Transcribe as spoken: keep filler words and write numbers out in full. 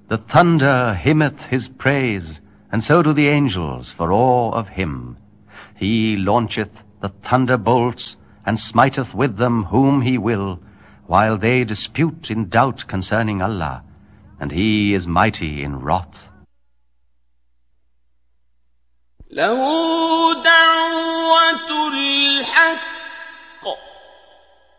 The thunder hymneth his praise, and so do the angels for awe of him. He launcheth the thunderbolts, and smiteth with them whom he will, while they dispute in doubt concerning Allah, and he is mighty in wrath. له